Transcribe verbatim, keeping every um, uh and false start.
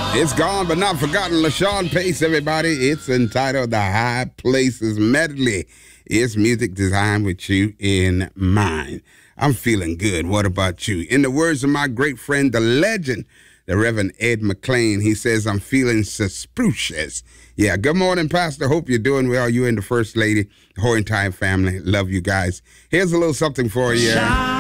It's gone but not forgotten. LaShawn Pace, everybody. It's entitled The High Places Medley. It's music designed with you in mind. I'm feeling good. What about you? In the words of my great friend, the legend, the Reverend Ed McClain, he says, I'm feeling suspicious. Yeah, good morning, Pastor. Hope you're doing well. You and the First Lady, the whole entire family. Love you guys. Here's a little something for you.